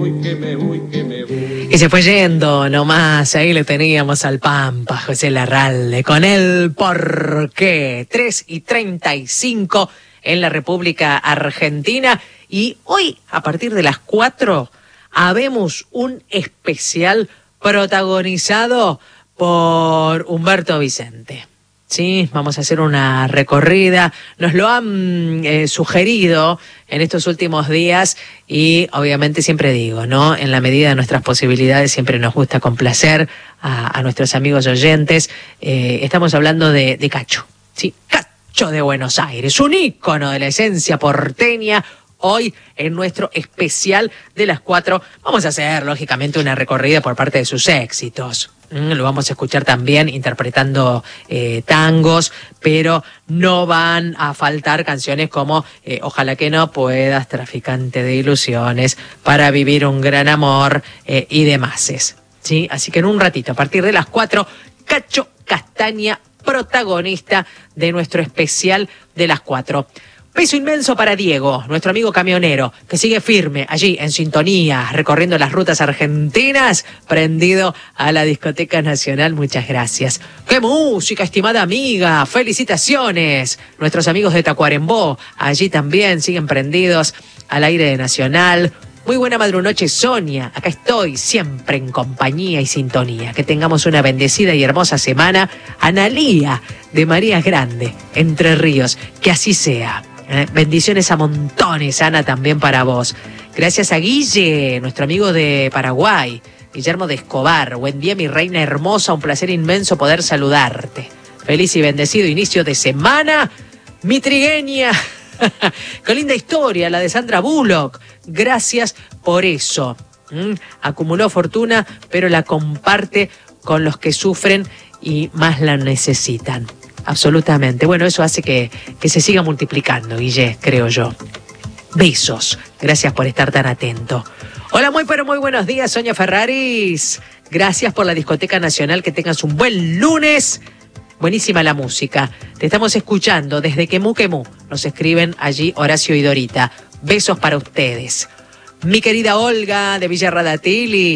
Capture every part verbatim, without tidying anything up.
voy, que me voy, que me voy. Y se fue yendo nomás, ahí le teníamos al Pampa, José Larralde, con el por qué. tres y treinta y cinco en la República Argentina. Y hoy, a partir de las cuatro, habemos un especial protagonizado por Humberto Vicente. Sí, vamos a hacer una recorrida. Nos lo han eh, sugerido en estos últimos días y obviamente siempre digo, ¿no? En la medida de nuestras posibilidades siempre nos gusta complacer a, a nuestros amigos oyentes. Eh, estamos hablando de, de Cacho, ¿sí? Cacho de Buenos Aires, un ícono de la esencia porteña. Hoy, en nuestro especial de las cuatro, vamos a hacer, lógicamente, una recorrida por parte de sus éxitos. Mm, lo vamos a escuchar también interpretando eh, tangos, pero no van a faltar canciones como eh, Ojalá que no puedas, Traficante de ilusiones, Para vivir un gran amor eh, y demás. ¿Sí? Así que en un ratito, a partir de las cuatro, Cacho Castaña, protagonista de nuestro especial de las cuatro. Beso inmenso para Diego, nuestro amigo camionero, que sigue firme allí en sintonía, recorriendo las rutas argentinas, prendido a la Discoteca Nacional. Muchas gracias. ¡Qué música, estimada amiga! ¡Felicitaciones! Nuestros amigos de Tacuarembó, allí también siguen prendidos al aire de Nacional. Muy buena madrunoche, Sonia. Acá estoy, siempre en compañía y sintonía. Que tengamos una bendecida y hermosa semana. Analía, de Marías Grande, Entre Ríos. Que así sea. ¿Eh? Bendiciones a montones, Ana, también para vos. Gracias a Guille, nuestro amigo de Paraguay, Guillermo de Escobar. Buen día, mi reina hermosa, un placer inmenso poder saludarte. Feliz y bendecido inicio de semana, mi trigueña. Qué linda historia, la de Sandra Bullock. Gracias por eso. ¿Mm? Acumuló fortuna, pero la comparte con los que sufren y más la necesitan. Absolutamente. Bueno, eso hace que, que se siga multiplicando, Guille, creo yo. Besos. Gracias por estar tan atento. Hola, muy pero muy buenos días, Sonia Ferraris. Gracias por la Discoteca Nacional. Que tengas un buen lunes. Buenísima la música. Te estamos escuchando desde Quemú Quemú. Nos escriben allí Horacio y Dorita. Besos para ustedes. Mi querida Olga de Villa Radatili.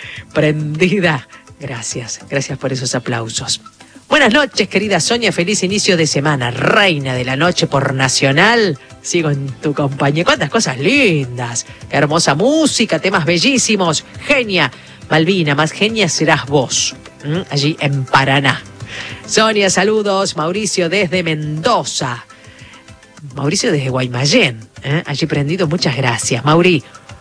Prendida. Gracias. Gracias por esos aplausos. Buenas noches, querida Sonia, feliz inicio de semana, reina de la noche por Nacional. Sigo en tu compañía. Cuántas cosas lindas, qué hermosa música, temas bellísimos. Genia, Malvina, más genia serás vos, ¿Mm? allí en Paraná. Sonia, saludos. Mauricio desde Mendoza. Mauricio desde Guaymallén, ¿eh? allí prendido, muchas gracias, Mauri.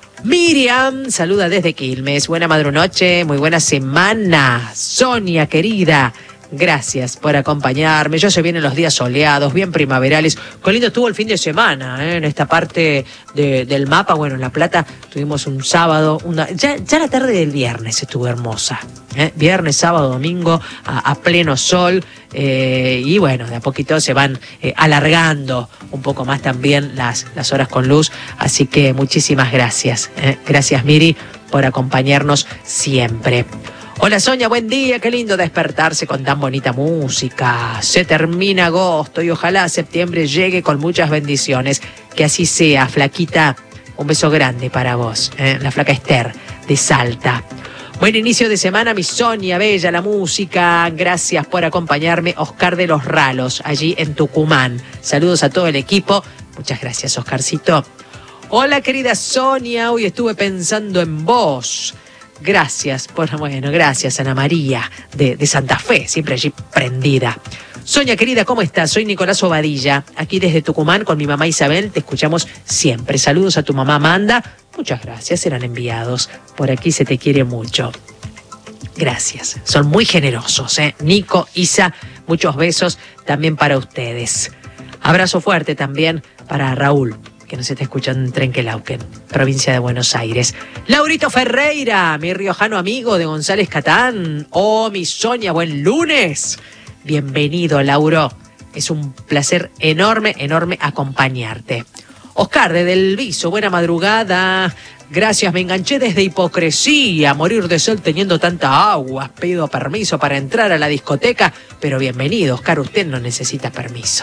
Miriam, saluda desde Quilmes. Buena madrunoche, muy buena semana. Sonia, querida, gracias por acompañarme. Ya se vienen los días soleados, bien primaverales. Qué lindo estuvo el fin de semana, ¿eh? En esta parte de, del mapa. Bueno, en La Plata tuvimos un sábado, una, ya, ya la tarde del viernes estuvo hermosa. ¿eh? Viernes, sábado, domingo, a, a pleno sol. Eh, y bueno, de a poquito se van eh, alargando un poco más también las, las horas con luz. Así que muchísimas gracias. ¿eh? Gracias, Miri, por acompañarnos siempre. Hola Sonia, buen día, qué lindo despertarse con tan bonita música. Se termina agosto y ojalá septiembre llegue con muchas bendiciones. Que así sea, flaquita. Un beso grande para vos, ¿eh? La flaca Esther de Salta. Buen inicio de semana, mi Sonia, bella la música. Gracias por acompañarme, Oscar de los Ralos, allí en Tucumán. Saludos a todo el equipo. Muchas gracias, Oscarcito. Hola, querida Sonia, hoy estuve pensando en vos. Gracias, por, bueno, gracias Ana María de, de Santa Fe, siempre allí prendida. Sonia querida, ¿cómo estás? Soy Nicolás Obadilla, aquí desde Tucumán con mi mamá Isabel, te escuchamos siempre. Saludos a tu mamá Amanda, muchas gracias, serán enviados. Por aquí se te quiere mucho. Gracias, son muy generosos, ¿eh? Nico, Isa, muchos besos también para ustedes. Abrazo fuerte también para Raúl, que nos está escuchando en Trenquelauquen, provincia de Buenos Aires. Laurito Ferreira, mi riojano amigo de González Catán. Oh, mi Sonia, buen lunes. Bienvenido, Lauro. Es un placer enorme, enorme acompañarte. Oscar, de Del Viso, buena madrugada. Gracias, me enganché desde Hipocresía, morir de sol teniendo tanta agua. Pido permiso para entrar a la discoteca, pero bienvenido, Oscar, usted no necesita permiso.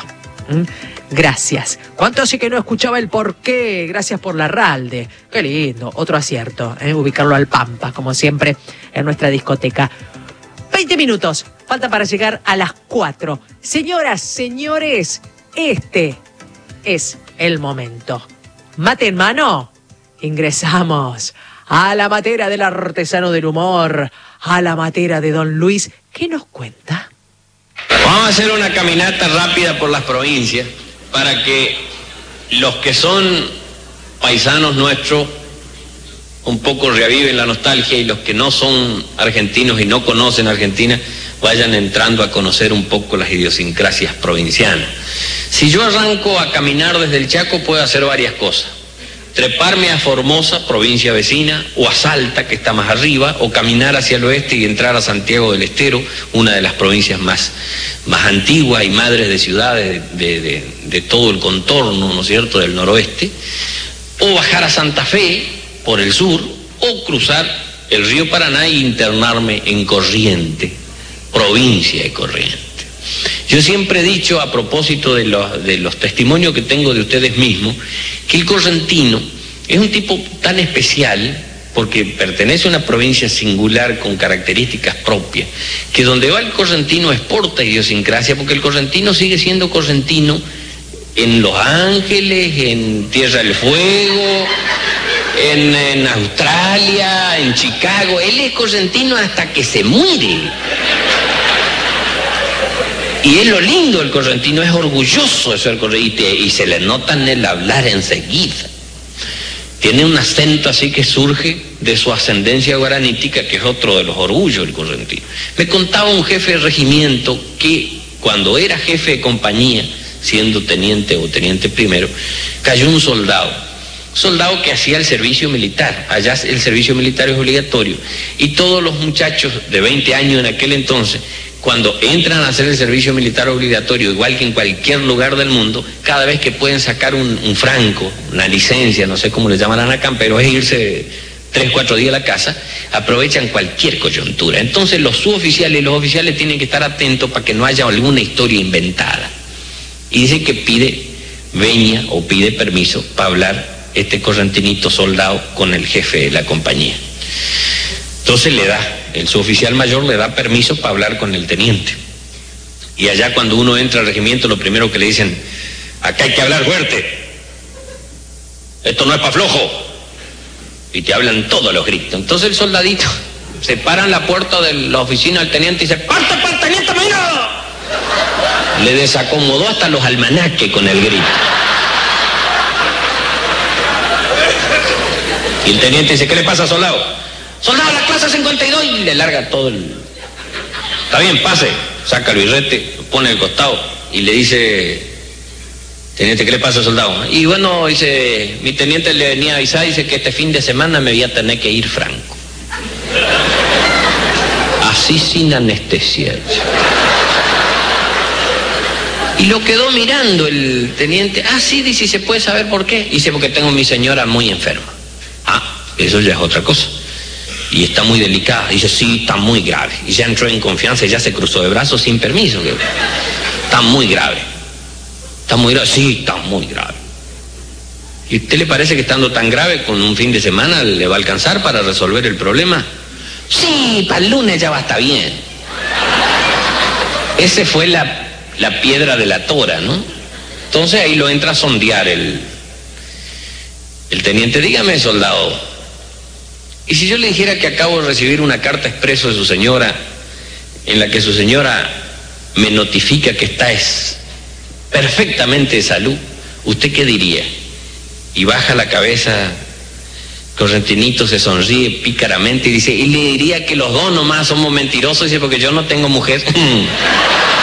¿Mm? Gracias. ¿Cuánto hace que no escuchaba el porqué? Gracias por la Ralde. Qué lindo, otro acierto, ¿eh? Ubicarlo al Pampa, como siempre, en nuestra discoteca. veinte minutos, falta para llegar a las cuatro. Señoras, señores, este es el momento. Mate en mano, ingresamos a la matera del artesano del humor, a la matera de Don Luis. ¿Qué nos cuenta? Vamos a hacer una caminata rápida por las provincias para que los que son paisanos nuestros un poco reaviven la nostalgia y los que no son argentinos y no conocen Argentina vayan entrando a conocer un poco las idiosincrasias provincianas. Si yo arranco a caminar desde el Chaco, puedo hacer varias cosas. Treparme a Formosa, provincia vecina, o a Salta, que está más arriba, o caminar hacia el oeste y entrar a Santiago del Estero, una de las provincias más, más antiguas y madres de ciudades de, de, de todo el contorno, ¿no es cierto?, del noroeste, o bajar a Santa Fe por el sur, o cruzar el río Paraná e internarme en Corrientes, provincia de Corrientes. Yo siempre he dicho, a propósito de los, de los testimonios que tengo de ustedes mismos, que el correntino es un tipo tan especial, porque pertenece a una provincia singular con características propias, que donde va el correntino exporta idiosincrasia, porque el correntino sigue siendo correntino en Los Ángeles, en Tierra del Fuego, en, en Australia, en Chicago. Él es correntino hasta que se muere. Y es lo lindo del correntino, es orgulloso de ser correntino, y, y se le nota en el hablar enseguida. Tiene un acento así que surge de su ascendencia guaranítica, que es otro de los orgullos del correntino. Me contaba un jefe de regimiento que cuando era jefe de compañía, siendo teniente o teniente primero, cayó un soldado, soldado que hacía el servicio militar. Allá el servicio militar es obligatorio, y todos los muchachos de veinte años en aquel entonces, cuando entran a hacer el servicio militar obligatorio, igual que en cualquier lugar del mundo, cada vez que pueden sacar un, un franco, una licencia, no sé cómo le llamarán acá, pero es irse tres, cuatro días a la casa, aprovechan cualquier coyuntura. Entonces los suboficiales y los oficiales tienen que estar atentos para que no haya alguna historia inventada. Y dice que pide veña o pide permiso para hablar este correntinito soldado con el jefe de la compañía. Entonces le da, el suboficial mayor le da permiso para hablar con el teniente. Y allá cuando uno entra al regimiento, lo primero que le dicen: acá hay que hablar fuerte, esto no es pa' flojo. Y te hablan todos los gritos. Entonces el soldadito se para en la puerta de la oficina del teniente y dice: ¡parte para el teniente mayor! Le desacomodó hasta los almanaques con el grito. Y el teniente dice: ¿qué le pasa, soldado? Soldado, la clase cincuenta y dos, y le larga todo el... Está bien, pase. Saca el birrete, lo pone al costado y le dice: teniente, ¿qué le pasa, soldado? Y bueno, dice, mi teniente le venía a avisar, dice que este fin de semana me voy a tener que ir franco. Así sin anestesia. Y lo quedó mirando el teniente. Ah, sí, dice, ¿se puede saber por qué? Dice: porque tengo a mi señora muy enferma. Ah, eso ya es otra cosa. Y está muy delicada. Dice: sí, está muy grave. Y ya entró en confianza y ya se cruzó de brazos sin permiso. Que está muy grave. Está muy grave. Sí, está muy grave. ¿Y a usted le parece que estando tan grave, con un fin de semana le va a alcanzar para resolver el problema? Sí, para el lunes ya va a estar bien. Ese fue la, la piedra de la tora, ¿no? Entonces ahí lo entra a sondear el, el teniente. Dígame, soldado, ¿y si yo le dijera que acabo de recibir una carta expreso de su señora, en la que su señora me notifica que está es perfectamente de salud? ¿Usted qué diría? Y baja la cabeza, correntinito, se sonríe pícaramente y dice: y le diría que los dos nomás somos mentirosos, dice, porque yo no tengo mujer.